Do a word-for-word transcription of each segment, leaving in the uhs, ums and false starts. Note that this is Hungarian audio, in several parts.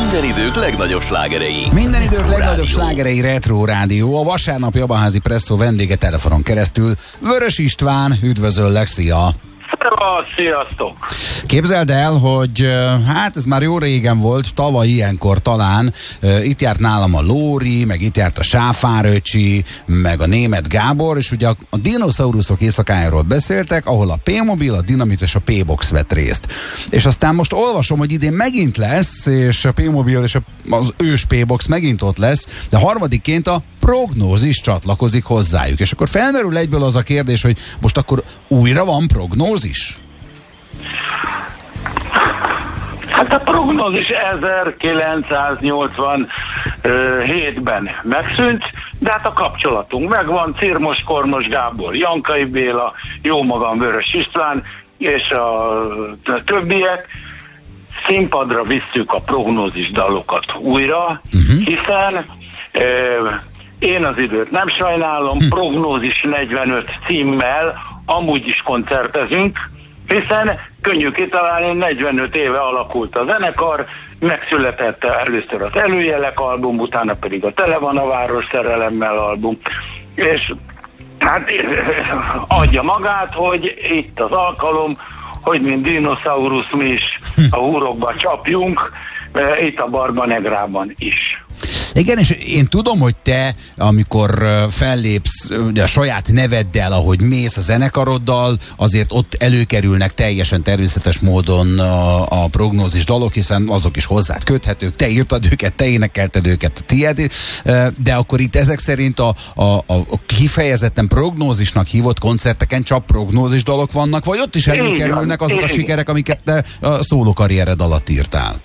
Minden idők legnagyobb slágerei. Minden idők Retro legnagyobb Rádió. slágerei Retro Rádió. A vasárnapi Jabaházi Presszó vendége telefonon keresztül. Vörös István, üdvözöllek, szia! Sziasztok! Képzeld el, hogy hát ez már jó régen volt, tavaly ilyenkor talán itt járt nálam a Lóri, meg itt járt a Sáfáröcsi, meg a Németh Gábor, és ugye a, a dinoszauruszok éjszakájáról beszéltek, ahol a P-mobil, a Dinamit és a P-box vett részt. És aztán most olvasom, hogy idén megint lesz, és a P-mobil és a, az ős P-box megint ott lesz, de harmadikként a prognózis csatlakozik hozzájuk. És akkor felmerül egyből az a kérdés, hogy most akkor újra van prognózis? Hát a prognózis ezerkilencszáznyolcvanhétben megszűnt, de hát a kapcsolatunk megvan, Cirmos Kormos Gábor, Jankai Béla, jó magam Vörös István, és a többiek színpadra visszük a prognózis dalokat újra, uh-huh. hiszen e, én az időt nem sajnálom, hm. prognózis negyvenöt címmel amúgy is koncertezünk, hiszen könnyű kitalálni, negyvenöt éve alakult a zenekar, megszületett először az Előjelek album, utána pedig a Tele van a város szerelemmel album, és hát adja magát, hogy itt az alkalom, hogy mint dinoszaurusz mi is a húrokba csapjunk, itt a Barba Negrában is. Igen, és én tudom, hogy te, amikor fellépsz ugye a saját neveddel, ahogy mész a zenekaroddal, azért ott előkerülnek teljesen természetes módon a, a prognózis dalok, hiszen azok is hozzád köthetők, te írtad őket, te énekelted őket, a tiéd, de akkor itt ezek szerint a, a, a kifejezetten prognózisnak hívott koncerteken csak prognózis dalok vannak, vagy ott is előkerülnek azok a sikerek, amiket te a szólókarriered alatt írtál?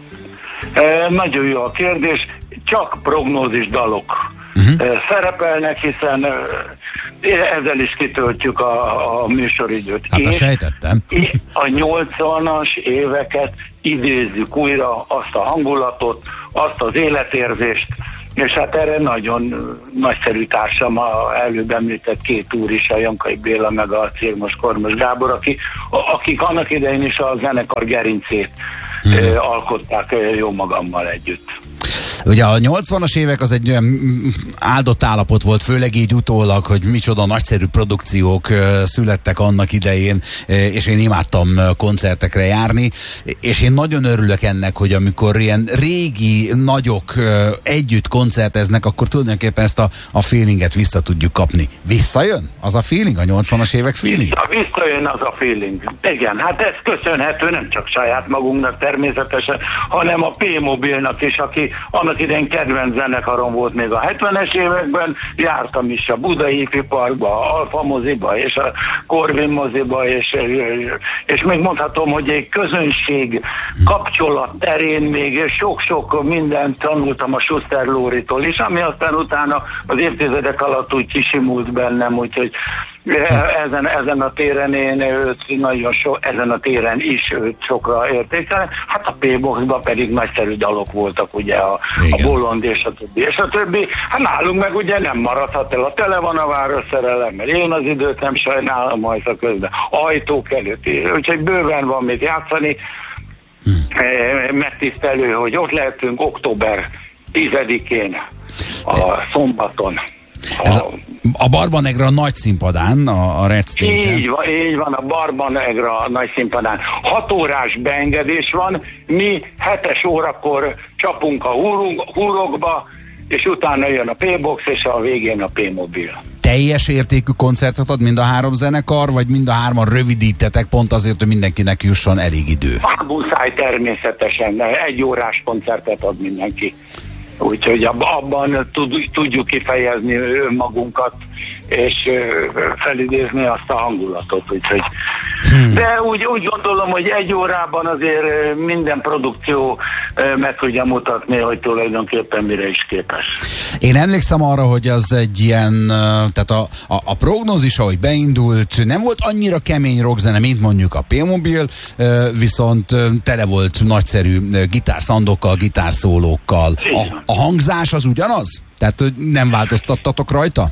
E, nagyon jó a kérdés, csak prognózis dalok uh-huh. e, szerepelnek, hiszen e, ezzel is kitöltjük a, a műsoridőt. Hát azt sejtettem. A nyolcvanas éveket idézzük újra, azt a hangulatot, azt az életérzést, és hát erre nagyon nagyszerű társam, a előbb említett két úr is, a Jankai Béla meg a Cirmos Kormos Gábor, akik, akik annak idején is a zenekar gerincét hmm. eh, alkották eh, jó magammal együtt. Ugye a nyolcvanas évek az egy olyan áldott állapot volt, főleg így utólag, hogy micsoda nagyszerű produkciók uh, születtek annak idején, uh, és én imádtam uh, koncertekre járni, és én nagyon örülök ennek, hogy amikor ilyen régi nagyok uh, együtt koncerteznek, akkor tulajdonképpen ezt a, a feelinget vissza tudjuk kapni. Visszajön az a feeling, a nyolcvanas évek feeling? Vissza, visszajön az a feeling. Igen, hát ez köszönhető nem csak saját magunknak természetesen, hanem a P-mobilnak is, aki annak idején kedvenc zenekarom volt még a hetvenes években, jártam is a Budai Hifi Parkba, a Alfa moziba és a Corvin moziba, és, és még mondhatom, hogy egy közönség kapcsolat terén még sok-sok mindent tanultam a Schuster Lóritól is, ami aztán utána az évtizedek alatt úgy kisimult bennem, úgyhogy ezen, ezen a téren én őt nagyon so, ezen a téren is őt sokra értékelem. Hát a P-boxban pedig nagyszerű dalok voltak, ugye a, a Bolond és a többi, és a többi. Hát nálunk meg ugye nem maradhat el a Tele van a város szerelem, mert én az időt nem sajnálom majd a közben. Ajtók előtt, úgyhogy bőven van mit játszani. Hmm. E, megtisztelő, hogy ott lehetünk október tizedikén a szombaton. Ez a, a Barba Negra nagy színpadán, a, a Red Stage-en. Így van, így van, a Barba Negra nagy színpadán. Hat órás beengedés van, mi hetes órakor csapunk a húrokba, és utána jön a P-box, és a végén a P-mobil. Teljes értékű koncertet ad mind a három zenekar, vagy mind a hárman rövidítetek pont azért, hogy mindenkinek jusson elég idő? Hát muszáj természetesen, egy órás koncertet ad mindenki. Úgyhogy abban tudjuk kifejezni önmagunkat, és felidézni azt a hangulatot. Úgyhogy. Hmm. De úgy, úgy gondolom, hogy egy órában azért minden produkció meg tudja mutatni, hogy tulajdonképpen mire is képes. Én emlékszem arra, hogy az egy ilyen, tehát a, a, a prognózis, ahogy beindult, nem volt annyira kemény rockzene, mint mondjuk a P-mobil, viszont tele volt nagyszerű gitárszandokkal, gitárszólókkal. A, a hangzás az ugyanaz? Tehát nem változtattatok rajta?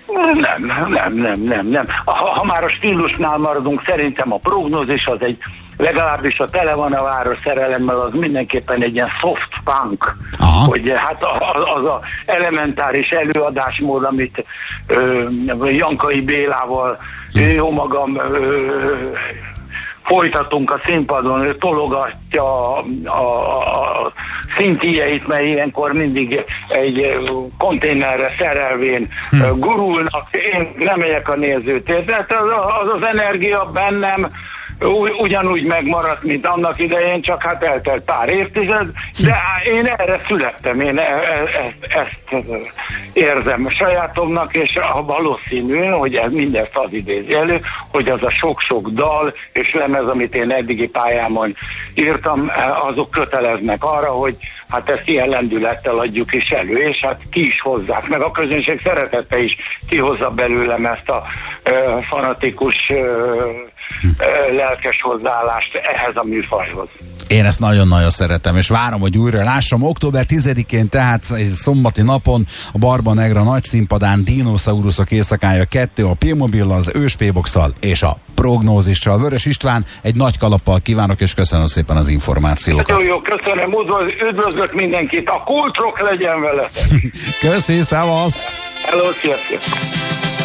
Nem, nem, nem, nem, nem. Ha, ha már a stílusnál maradunk, szerintem a prognózis az egy legalábbis a Tele van a város szerelemmel, az mindenképpen egy ilyen soft punk, aha, hogy hát az a elementáris előadásmód, amit ö, Jankai Bélával, hm. jó magam ö, folytatunk a színpadon, ő tologatja a, a, a szintijeit, mert ilyenkor mindig egy konténerre szerelvén hmm. gurulnak, én nem megyek a nézőtérre, tehát az, az az energia bennem ugyanúgy megmaradt, mint annak idején, csak hát eltelt pár évtized, de én erre születtem, én ezt, ezt érzem sajátomnak, és a valószínű, hogy ez mindezt az idézi elő, hogy az a sok-sok dal és lemez, amit én eddigi pályámon írtam, azok köteleznek arra, hogy hát ezt ilyen lendülettel adjuk is elő, és hát ki is hozzák, meg a közönség szeretete is kihozza belőlem ezt a uh, fanatikus uh, uh, lelkes hozzáállást ehhez a műfajhoz. Én ezt nagyon-nagyon szeretem, és várom, hogy újra lássam. október tizedikén, tehát egy szombati napon a Barba Negra nagy színpadán Dinoszauruszok éjszakája kettő, a P-Mobil, az ős P-Boxal és a Prognózissal. Vörös István, egy nagy kalappal kívánok, és köszönöm szépen az információkat. Jó, jó, köszönöm, üdvözlök mindenkit, a kulcsok legyen vele. Köszi, szevasz! Hello, sziasztok!